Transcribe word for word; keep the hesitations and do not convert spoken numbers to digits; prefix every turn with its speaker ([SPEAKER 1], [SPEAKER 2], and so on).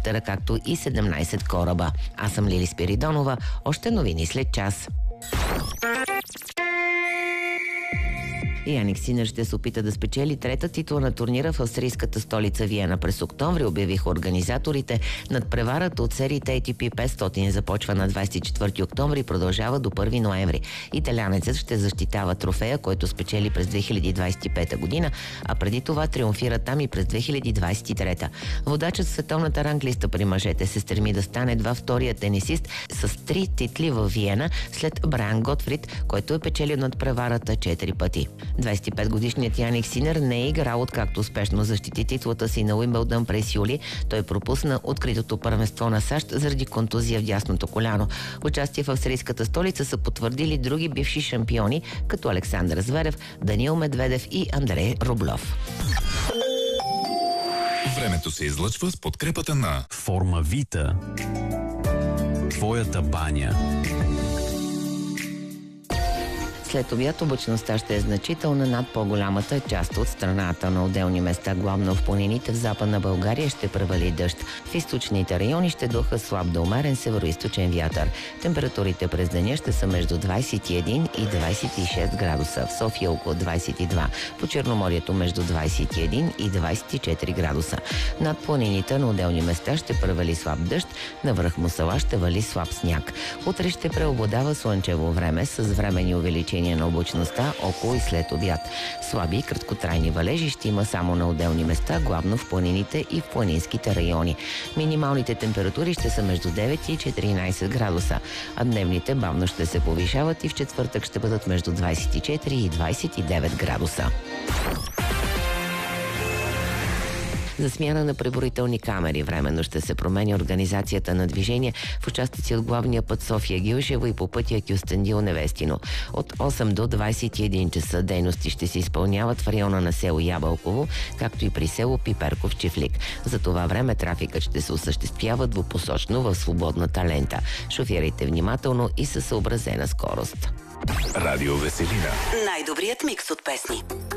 [SPEAKER 1] хеликоптера, както и седемнайсет кораба. Аз съм Лили Спиридонова. Още новини след час. Яник Синер ще се опита да спечели трета титла на турнира в австрийската столица Виена. През октомври обявиха организаторите. Надпреварата от сериите Ей Ти Пи петстотин започва на двайсет и четвърти октомври и продължава до първи ноември. Италянецът ще защитава трофея, който спечели през две хиляди двайсет и пета година, а преди това триумфира там и през две хиляди двайсет и трета. Водачът в световната ранглиста при мъжете се стреми да стане едва втория тенисист с три титли в Виена след Брайан Готфрид, който е печелил надпреварата четири пъти. двайсет и петгодишният Яник Синер не е играл, откакто успешно защити титлата си на Уимбълдън през юли. Той пропусна откритото първенство на САЩ заради контузия в дясното коляно. Участие в австрийската столица са потвърдили други бивши шампиони, като Александър Зверев, Даниил Медведев и Андрей Рублев.
[SPEAKER 2] Времето се излъчва с подкрепата на
[SPEAKER 3] Формавита. Твоята баня.
[SPEAKER 1] След обяд облачността ще е значителна над по-голямата част от страната. На отделни места, главно в планините в Западна България, ще превали дъжд. В източните райони ще духа слаб до умерен североизточен вятър. Температурите през деня ще са между двайсет и един и двайсет и шест градуса. В София около двайсет и два. По Черноморието между двайсет и един и двайсет и четири градуса. Над планините на отделни места ще превали слаб дъжд. На връх Мусала ще вали слаб сняг. Утре ще преобладава слънчево време с временни увеличения на облачността около и след обяд. Слаби и краткотрайни валежи ще има само на отделни места, главно в планините и в планинските райони. Минималните температури ще са между девет и четиринайсет градуса, а дневните бавно ще се повишават и в четвъртък ще бъдат между двайсет и четири и двайсет и девет градуса. За смяна на преброителни камери временно ще се промени организацията на движение в участъци от главния път София-Гилжево и по пътя Кюстендил-Невестино. От осем до двайсет и един часа дейности ще се изпълняват в района на село Ябълково, както и при село Пиперков-Чифлик. За това време трафикът ще се осъществява двупосочно в свободната лента. Шофирайте внимателно и със съобразена скорост.
[SPEAKER 2] Радио Веселина.
[SPEAKER 4] Най-добрият микс от песни.